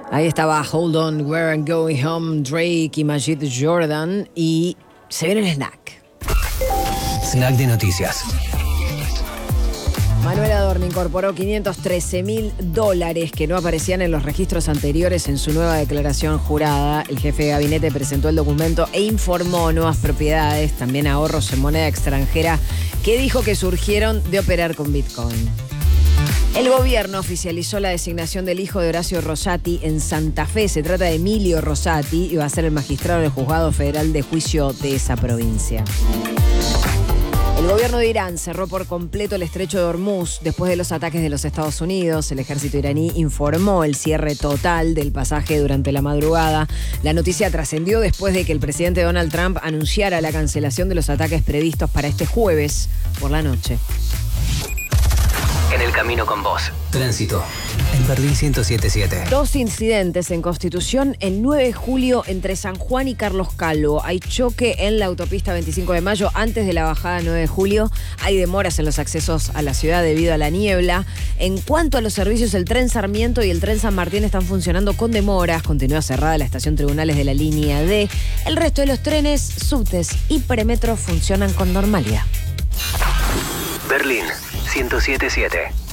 Ahí estaba Hold On, Where I'm Going Home, Drake y Majid Jordan. Y se viene el snack. Snack de noticias. Manuel Adorno incorporó $513.000 que no aparecían en los registros anteriores en su nueva declaración jurada. El jefe de gabinete presentó el documento e informó nuevas propiedades, también ahorros en moneda extranjera, que dijo que surgieron de operar con Bitcoin. El gobierno oficializó la designación del hijo de Horacio Rosati en Santa Fe. Se trata de Emilio Rosati y va a ser el magistrado del Juzgado Federal de Juicio de esa provincia. El gobierno de Irán cerró por completo el estrecho de Hormuz después de los ataques de los Estados Unidos. El ejército iraní informó el cierre total del pasaje durante la madrugada. La noticia trascendió después de que el presidente Donald Trump anunciara la cancelación de los ataques previstos para este jueves por la noche. En el camino con vos. Tránsito. En Berlín 107.7. 2 incidentes en Constitución el 9 de julio entre San Juan y Carlos Calvo. Hay choque en la autopista 25 de mayo antes de la bajada 9 de julio. Hay demoras en los accesos a la ciudad debido a la niebla. En cuanto a los servicios, el tren Sarmiento y el tren San Martín están funcionando con demoras. Continúa cerrada la estación Tribunales de la línea D. El resto de los trenes, subtes y premetro funcionan con normalidad. Berlín 107.7.